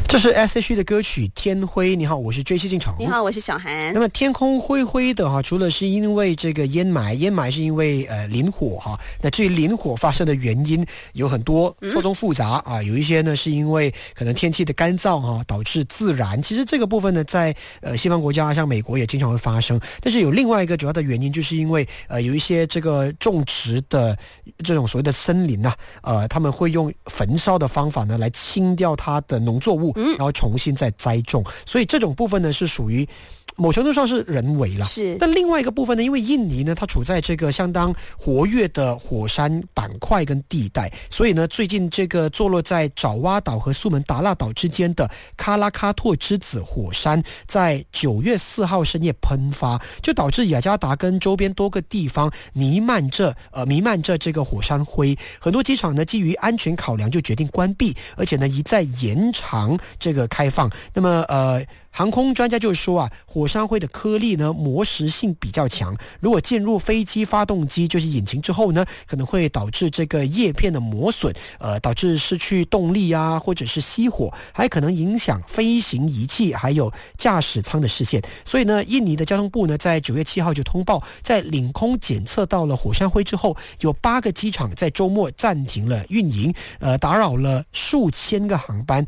这是 S.H.E 的歌曲《天灰》。你好，我是JC进城。 你好，我是小韩。 那么天空灰灰的哈，除了是因为这个烟霾是因为林火哈。那至于林火发生的原因有很多，错综复杂啊。有一些呢是因为可能天气的干燥哈，导致自燃。其实这个部分呢，在西方国家像美国也经常会发生。但是有另外一个主要的原因，就是因为有一些这个种植的这种所谓的森林啊，他们会用焚烧的方法呢来清掉它的农作物。然后重新再栽种，所以这种部分呢是属于某程度上是人为了。 是。 但另外一个部分呢，因为印尼呢它处在这个相当活跃的火山板块跟地带，所以呢最近这个坐落在爪哇岛和苏门答腊岛之间的喀拉喀托之子火山在9月4号深夜喷发，就导致雅加达跟周边多个地方弥漫着这个火山灰。很多机场呢基于安全考量就决定关闭，而且呢一再延长这个开放。那么航空专家就说啊，火山灰的颗粒呢磨蚀性比较强，如果进入飞机发动机就是引擎之后呢，可能会导致这个叶片的磨损，导致失去动力啊，或者是熄火，还可能影响飞行仪器还有驾驶舱的视线。所以呢，印尼的交通部呢在9月7号就通报，在领空检测到了火山灰之后，有8个机场在周末暂停了运营，打扰了数千个航班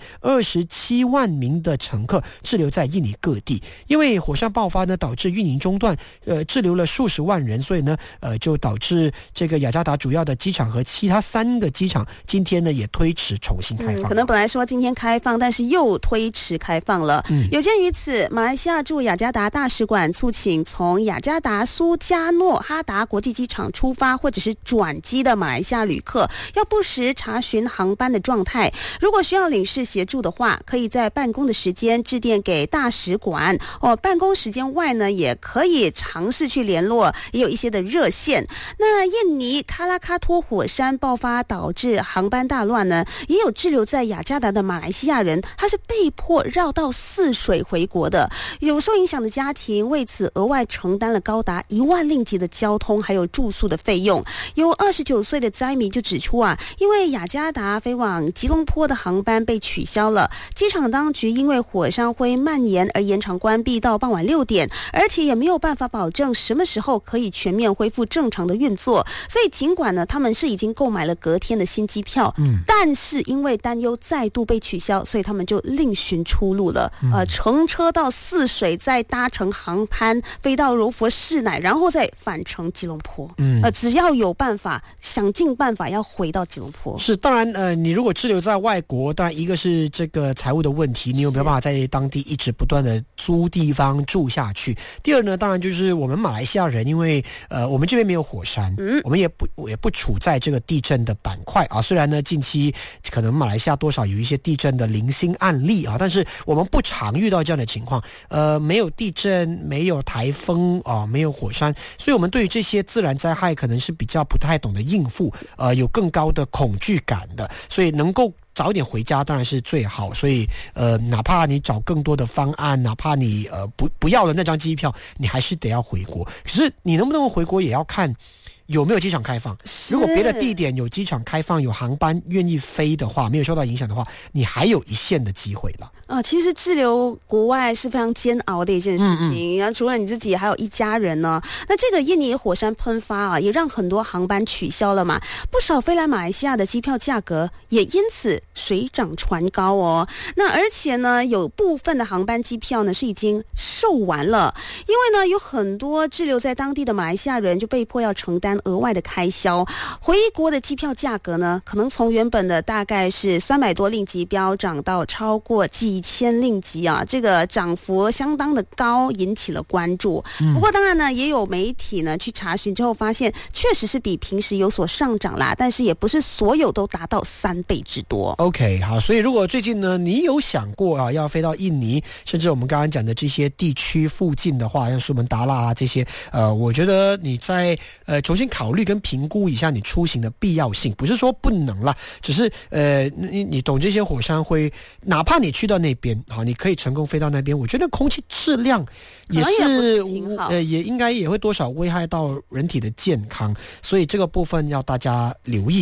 ，27万名的乘客滞留在印尼各地。因为火山爆发呢导致运营中断，滞留了数十万人，所以呢就导致这个雅加达主要的机场和其他3个机场今天呢也推迟重新开放。 可能本来说今天开放，但是又推迟开放了。有鉴于此，马来西亚驻雅加达大使馆促请从雅加达苏加诺哈达国际机场出发或者是转机的马来西亚旅客，要不时查询航班的状态。如果需要领事协助的话，可以在办公的时间致电给大使馆，办公时间外呢也可以尝试去联络，也有一些的热线。那印尼喀拉喀托火山爆发导致航班大乱呢，也有滞留在雅加达的马来西亚人，他是被迫绕道泗水回国的。有受影响的家庭为此额外承担了高达1万令吉的交通还有住宿的费用。有29岁的灾民就指出啊，因为雅加达飞往吉隆坡的航班被取消了，机场当局因为火山灰蔓延而延长关闭到傍晚6点，而且也没有办法保证什么时候可以全面恢复正常的运作。所以尽管呢他们是已经购买了隔天的新机票，但是因为担忧再度被取消，所以他们就另寻出路了。乘车到泗水，再搭乘航班飞到柔佛市乃，然后再返程吉隆坡。只要有办法，想尽办法要回到吉隆坡。 是，当然你如果滞留在外国，当然一个是这个财务的问题，你有没有办法在当地一直不断的租地方住下去。第二呢，当然就是我们马来西亚人，因为我们这边没有火山，我们也不处在这个地震的板块啊。虽然呢近期可能马来西亚多少有一些地震的零星案例啊，但是我们不常遇到这样的情况。没有地震，没有台风啊，没有火山，所以我们对于这些自然灾害可能是比较不太懂得应付，有更高的恐惧感的，所以能够早一点回家当然是最好。所以哪怕你找更多的方案，哪怕你不要了那张机票，你还是得要回国。可是你能不能回国也要看有没有机场开放。如果别的地点有机场开放，有航班愿意飞的话，没有受到影响的话，你还有一线的机会了。 其实滞留国外是非常煎熬的一件事情。然后除了你自己，还有一家人呢。那这个印尼火山喷发啊，也让很多航班取消了嘛。不少飞来马来西亚的机票价格也因此水涨船高哦。那而且呢，有部分的航班机票呢是已经售完了，因为呢有很多滞留在当地的马来西亚人就被迫要承担额外的开销。回国的机票价格呢，可能从原本的大概是300多令吉飙涨到超过几千令吉啊，这个涨幅相当的高，引起了关注。不过当然呢，也有媒体呢去查询之后发现，确实是比平时有所上涨啦，但是也不是所有都达到3倍之多。 OK， 好，所以如果最近呢，你有想过啊要飞到印尼，甚至我们刚刚讲的这些地区附近的话，像苏门答腊啊这些，我觉得你在重新考虑跟评估一下你出行的必要性，不是说不能啦，只是你懂这些火山灰，哪怕你去到那边，好，你可以成功飞到那边，我觉得空气质量也是也应该也会多少危害到人体的健康，所以这个部分要大家留意。